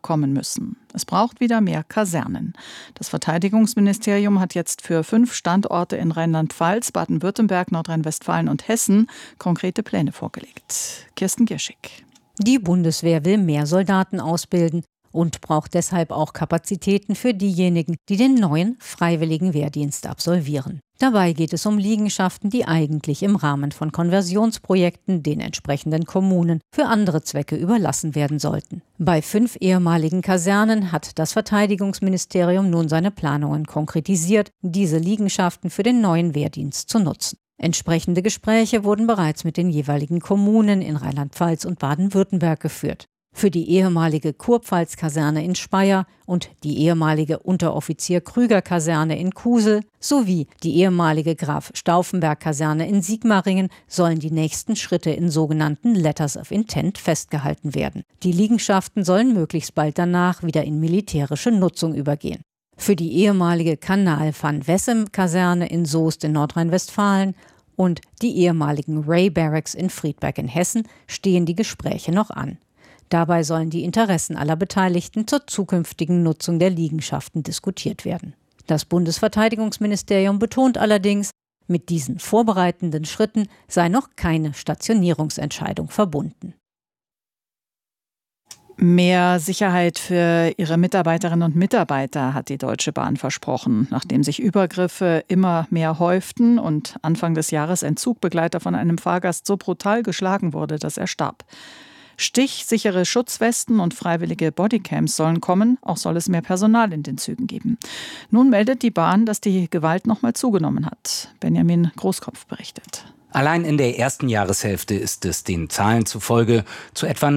kommen müssen. Es braucht wieder mehr Kasernen. Das Verteidigungsministerium hat jetzt für 5 Standorte in Rheinland-Pfalz, Baden-Württemberg, Nordrhein-Westfalen und Hessen konkrete Pläne vorgelegt. Kirsten Gierschik. Die Bundeswehr will mehr Soldaten ausbilden und braucht deshalb auch Kapazitäten für diejenigen, die den neuen freiwilligen Wehrdienst absolvieren. Dabei geht es um Liegenschaften, die eigentlich im Rahmen von Konversionsprojekten den entsprechenden Kommunen für andere Zwecke überlassen werden sollten. Bei 5 ehemaligen Kasernen hat das Verteidigungsministerium nun seine Planungen konkretisiert, diese Liegenschaften für den neuen Wehrdienst zu nutzen. Entsprechende Gespräche wurden bereits mit den jeweiligen Kommunen in Rheinland-Pfalz und Baden-Württemberg geführt. Für die ehemalige Kurpfalz-Kaserne in Speyer und die ehemalige Unteroffizier-Krüger-Kaserne in Kusel sowie die ehemalige Graf-Stauffenberg-Kaserne in Sigmaringen sollen die nächsten Schritte in sogenannten Letters of Intent festgehalten werden. Die Liegenschaften sollen möglichst bald danach wieder in militärische Nutzung übergehen. Für die ehemalige Kanal-van-Wessem-Kaserne in Soest in Nordrhein-Westfalen und die ehemaligen Ray Barracks in Friedberg in Hessen stehen die Gespräche noch an. Dabei sollen die Interessen aller Beteiligten zur zukünftigen Nutzung der Liegenschaften diskutiert werden. Das Bundesverteidigungsministerium betont allerdings, mit diesen vorbereitenden Schritten sei noch keine Stationierungsentscheidung verbunden. Mehr Sicherheit für ihre Mitarbeiterinnen und Mitarbeiter hat die Deutsche Bahn versprochen, nachdem sich Übergriffe immer mehr häuften und Anfang des Jahres ein Zugbegleiter von einem Fahrgast so brutal geschlagen wurde, dass er starb. Stichsichere Schutzwesten und freiwillige Bodycams sollen kommen, auch soll es mehr Personal in den Zügen geben. Nun meldet die Bahn, dass die Gewalt nochmal zugenommen hat. Benjamin Großkopf berichtet. Allein in der ersten Jahreshälfte ist es den Zahlen zufolge zu etwa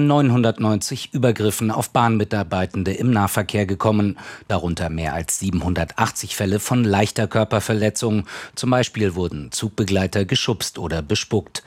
990 Übergriffen auf Bahnmitarbeitende im Nahverkehr gekommen, darunter mehr als 780 Fälle von leichter Körperverletzung. Zum Beispiel wurden Zugbegleiter geschubst oder bespuckt.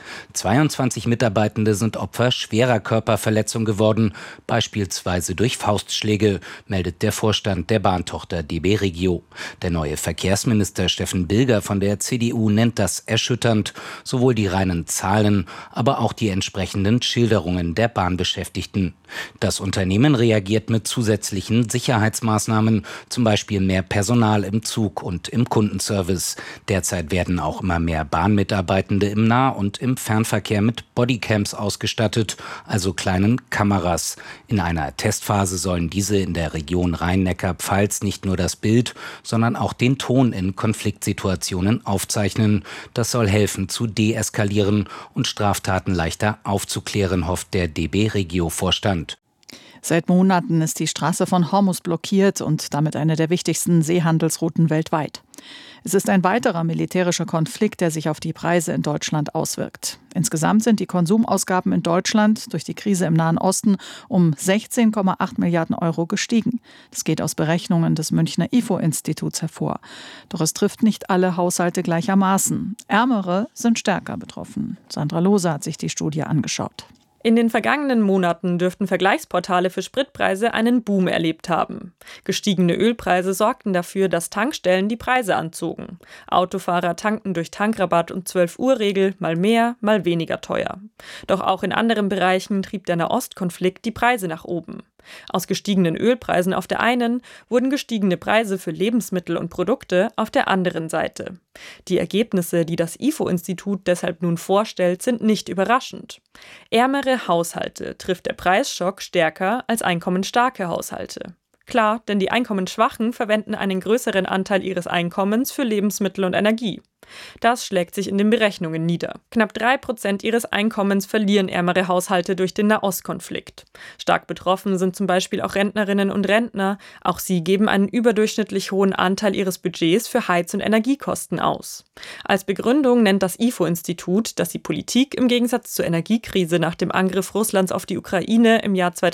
22 Mitarbeitende sind Opfer schwerer Körperverletzung geworden, beispielsweise durch Faustschläge, meldet der Vorstand der Bahntochter DB Regio. Der neue Verkehrsminister Steffen Bilger von der CDU nennt das erschütternd. Sowohl die reinen Zahlen, aber auch die entsprechenden Schilderungen der Bahnbeschäftigten. Das Unternehmen reagiert mit zusätzlichen Sicherheitsmaßnahmen, zum Beispiel mehr Personal im Zug und im Kundenservice. Derzeit werden auch immer mehr Bahnmitarbeitende im Nah- und im Fernverkehr mit Bodycams ausgestattet, also kleinen Kameras. In einer Testphase sollen diese in der Region Rhein-Neckar-Pfalz nicht nur das Bild, sondern auch den Ton in Konfliktsituationen aufzeichnen. Das soll helfen zu deeskalieren und Straftaten leichter aufzuklären, hofft der DB Regio-Vorstand. Seit Monaten ist die Straße von Hormuz blockiert und damit eine der wichtigsten Seehandelsrouten weltweit. Es ist ein weiterer militärischer Konflikt, der sich auf die Preise in Deutschland auswirkt. Insgesamt sind die Konsumausgaben in Deutschland durch die Krise im Nahen Osten um 16,8 Milliarden Euro gestiegen. Das geht aus Berechnungen des Münchner IFO-Instituts hervor. Doch es trifft nicht alle Haushalte gleichermaßen. Ärmere sind stärker betroffen. Sandra Lohse hat sich die Studie angeschaut. In den vergangenen Monaten dürften Vergleichsportale für Spritpreise einen Boom erlebt haben. Gestiegene Ölpreise sorgten dafür, dass Tankstellen die Preise anzogen. Autofahrer tankten durch Tankrabatt und 12-Uhr-Regel mal mehr, mal weniger teuer. Doch auch in anderen Bereichen trieb der Nahostkonflikt die Preise nach oben. Aus gestiegenen Ölpreisen auf der einen wurden gestiegene Preise für Lebensmittel und Produkte auf der anderen Seite. Die Ergebnisse, die das IFO-Institut deshalb nun vorstellt, sind nicht überraschend. Ärmere Haushalte trifft der Preisschock stärker als einkommensstarke Haushalte. Klar, denn die Einkommensschwachen verwenden einen größeren Anteil ihres Einkommens für Lebensmittel und Energie. Das schlägt sich in den Berechnungen nieder. Knapp 3% ihres Einkommens verlieren ärmere Haushalte durch den Nahostkonflikt. Stark betroffen sind zum Beispiel auch Rentnerinnen und Rentner. Auch sie geben einen überdurchschnittlich hohen Anteil ihres Budgets für Heiz- und Energiekosten aus. Als Begründung nennt das IFO-Institut, dass die Politik im Gegensatz zur Energiekrise nach dem Angriff Russlands auf die Ukraine im Jahr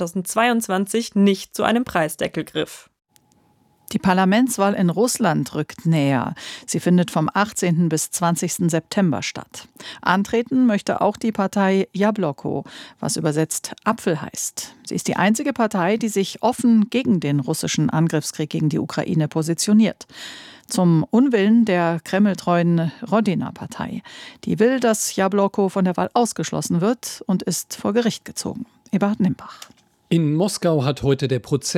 2022 nicht zu einem Preisdeckel griff. Die Parlamentswahl in Russland rückt näher. Sie findet vom 18. bis 20. September statt. Antreten möchte auch die Partei Jabloko, was übersetzt Apfel heißt. Sie ist die einzige Partei, die sich offen gegen den russischen Angriffskrieg gegen die Ukraine positioniert. Zum Unwillen der kremltreuen Rodina-Partei. Die will, dass Jabloko von der Wahl ausgeschlossen wird und ist vor Gericht gezogen. Eberhard Nimbach. In Moskau hat heute der Prozess